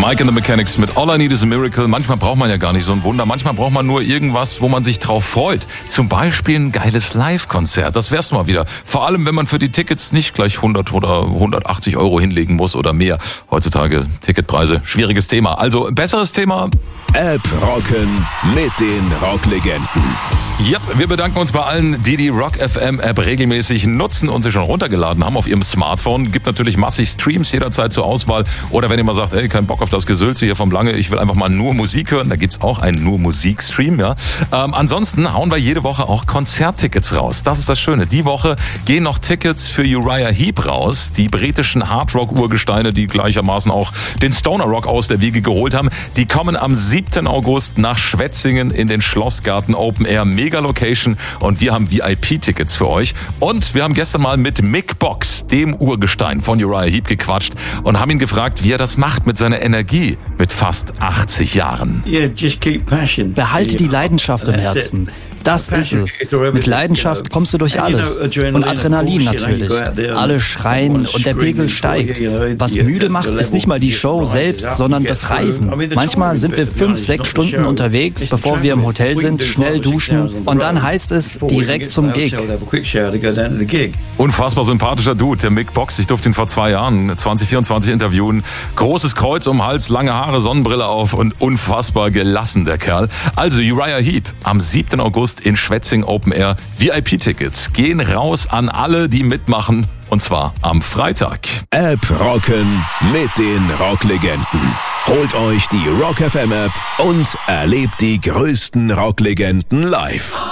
Mike and the Mechanics mit All I Need is a Miracle. Manchmal braucht man ja gar nicht so ein Wunder. Manchmal braucht man nur irgendwas, wo man sich drauf freut. Zum Beispiel ein geiles Live-Konzert. Das wär's mal wieder. Vor allem, wenn man für die Tickets nicht gleich 100 oder 180 Euro hinlegen muss oder mehr. Heutzutage Ticketpreise, schwieriges Thema. Also besseres Thema. App rocken mit den Rocklegenden. Ja, wir bedanken uns bei allen, die die Rock FM App regelmäßig nutzen und sie schon runtergeladen haben auf ihrem Smartphone. Gibt natürlich massig Streams jederzeit zur Auswahl. Oder wenn ihr mal sagt, ey, kein Bock auf das Gesülze hier vom Lange, ich will einfach mal nur Musik hören, da gibt's auch einen nur Musik-Stream. Ja. Ansonsten hauen wir jede Woche auch Konzerttickets raus. Das ist das Schöne. Die Woche gehen noch Tickets für Uriah Heep raus. Die britischen Hardrock-Urgesteine, die gleichermaßen auch den Stoner Rock aus der Wiege geholt haben. Die kommen am 7. August nach Schwetzingen in den Schlossgarten Open Air. Mega Location und wir haben VIP-Tickets für euch. Und wir haben gestern mal mit Mick Box, dem Urgestein von Uriah Heep, gequatscht und haben ihn gefragt, wie er das macht mit seiner Energie mit fast 80 Jahren. Behalte die Leidenschaft im Herzen. Das ist es. Mit Leidenschaft kommst du durch alles. Und Adrenalin natürlich. Alle schreien und der Pegel steigt. Was müde macht, ist nicht mal die Show selbst, sondern das Reisen. Manchmal sind wir 5-6 Stunden unterwegs, bevor wir im Hotel sind, schnell duschen und dann heißt es direkt zum Gig. Unfassbar sympathischer Dude, der Mick Box. Ich durfte ihn vor 2 Jahren, 2024, interviewen. Großes Kreuz um den Hals, lange Haare, Sonnenbrille auf und unfassbar gelassen, der Kerl. Also Uriah Heep am 7. August in Schwetzing Open Air. VIP-Tickets gehen raus an alle, die mitmachen. Und zwar am Freitag. App rocken mit den Rocklegenden. Holt euch die Rock FM App und erlebt die größten Rocklegenden live.